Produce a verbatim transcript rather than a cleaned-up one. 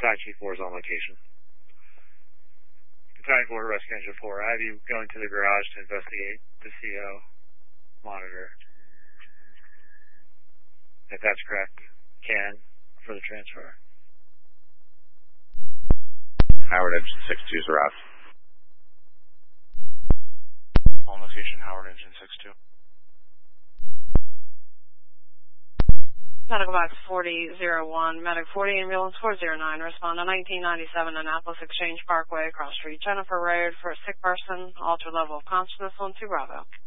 Battalion Chief four is on location. Battalion four, Rescue Engine four, I have you going to the garage to investigate the C O monitor. If that's correct, can for the transfer. Howard Engine six two is around. On location, Howard Engine six two. Medical box forty oh one, Medic forty, Ambulance four oh nine, respond to nineteen ninety-seven Annapolis Exchange Parkway, cross street, Jennifer Road, for a sick person, altered level of consciousness on two Bravo.